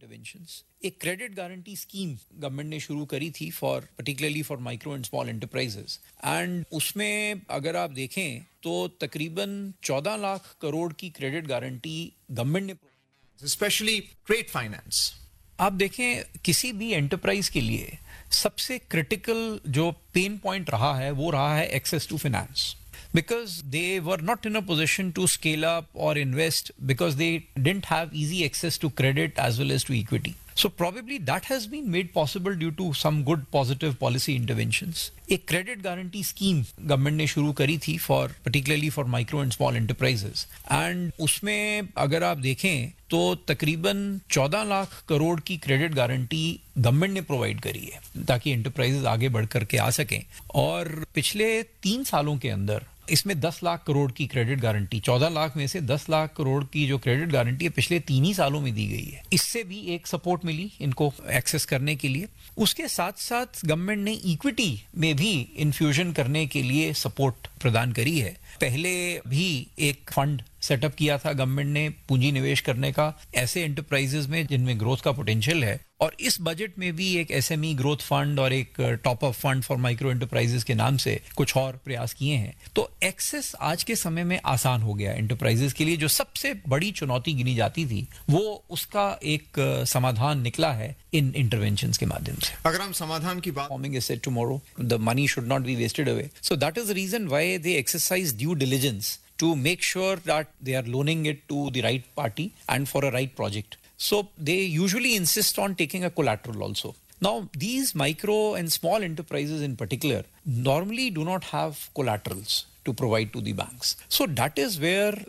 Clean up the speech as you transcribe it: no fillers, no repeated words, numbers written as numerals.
interventions. एक credit guarantee scheme government ने शुरू करी थी for particularly for micro and small enterprises and उसमें अगर आप देखें तो तकरीबन 14 लाख करोड़ की क्रेडिट गारंटी गवर्नमेंट ने especially trade finance. आप देखें किसी भी एंटरप्राइज के लिए सबसे क्रिटिकल जो पेन पॉइंट रहा है वो रहा है access to finance because they were not in a position to scale up or invest because they didn't have easy access to credit as well as to equity. So probably that has been made possible due to some good positive policy interventions. एक credit guarantee scheme government ने शुरू करी थी for particularly for micro and small enterprises and उसमें अगर आप देखें तो तकरीबन 14 लाख करोड़ की क्रेडिट गारंटी गवर्नमेंट ने प्रोवाइड करी है ताकि एंटरप्राइजेस आगे बढ़ करके आ सकें और पिछले 3 सालों के अंदर इसमें 10 लाख करोड़ की क्रेडिट गारंटी 14 लाख में से 10 लाख करोड़ की जो क्रेडिट गारंटी है पिछले 3 ही सालों में दी गई है इससे भी एक सपोर्ट मिली इनको एक्सेस करने के लिए उसके साथ साथ गवर्नमेंट ने इक्विटी में भी इन्फ्यूजन करने के लिए सपोर्ट प्रदान करी है पहले भी एक फंड सेटअप किया था गवर्नमेंट ने पूंजी निवेश करने का ऐसे एंटरप्राइजेस में जिनमें ग्रोथ का पोटेंशियल है और इस बजट में भी एक एसएमई ग्रोथ फंड और एक top up fund for micro enterprises के नाम से कुछ और प्रयास किए हैं तो एक्सेस आज के समय में आसान हो गया एंटरप्राइजेस के लिए जो सबसे बड़ी चुनौती गिनी जाती थी वो उसका एक समाधान निकला है इन इंटरवेंशंस के माध्यम से अगर हम समाधान की बात Farming is said tomorrow. The money should not be wasted away. So that is the reason why they exercise due diligence to make sure that they are loaning it to the right party and for a right project. So they usually insist on taking a collateral also. Now, these micro and small enterprises in particular normally do not have collaterals to provide to the banks. So that is where